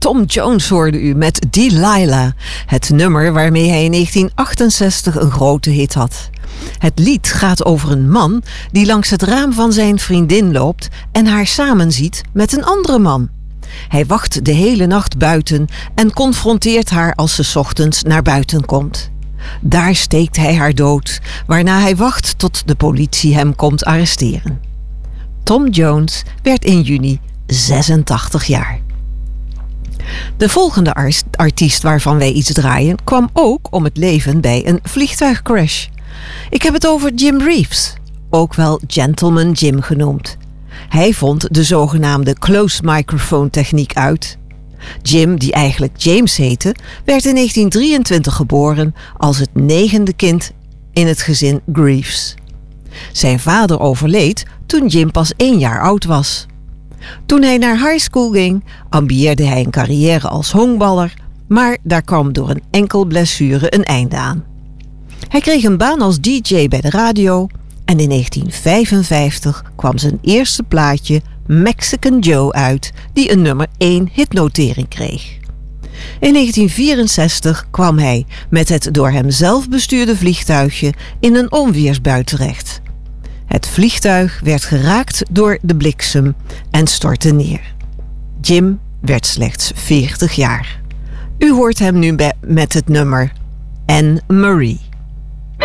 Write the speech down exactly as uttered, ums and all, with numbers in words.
Tom Jones hoorde u met Delilah, het nummer waarmee hij in negentien achtenzestig een grote hit had. Het lied gaat over een man die langs het raam van zijn vriendin loopt en haar samenziet met een andere man. Hij wacht de hele nacht buiten en confronteert haar als ze 's ochtends naar buiten komt. Daar steekt hij haar dood, waarna hij wacht tot de politie hem komt arresteren. Tom Jones werd in juni zesentachtig jaar. De volgende artiest waarvan wij iets draaien kwam ook om het leven bij een vliegtuigcrash. Ik heb het over Jim Reeves, ook wel Gentleman Jim genoemd. Hij vond de zogenaamde close microphone techniek uit. Jim, die eigenlijk James heette, werd in negentien drieëntwintig geboren als het negende kind in het gezin Greaves. Zijn vader overleed toen Jim pas één jaar oud was. Toen hij naar high school ging, ambieerde hij een carrière als honkballer, maar daar kwam door een enkel blessure een einde aan. Hij kreeg een baan als D J bij de radio en in negentien vijfenvijftig kwam zijn eerste plaatje Mexican Joe uit, die een nummer één hitnotering kreeg. In negentien vierenzestig kwam hij met het door hem zelf bestuurde vliegtuigje in een onweersbui terecht. Het vliegtuig werd geraakt door de bliksem en stortte neer. Jim werd slechts veertig jaar. U hoort hem nu met het nummer Anne Marie.